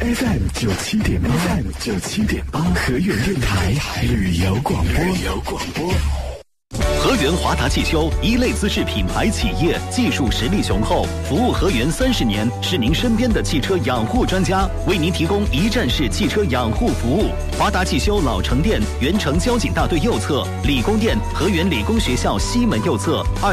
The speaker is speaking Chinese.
FM 97.8，河源电台旅游广播。 河源华达汽修一类资质品牌企业，技术实力雄厚，服务河源30年，是您身边的汽车养护专家，为您提供一站式汽车养护服务。华达汽修老城店，原城交警大队右侧，理工店河源理工学校西门右侧。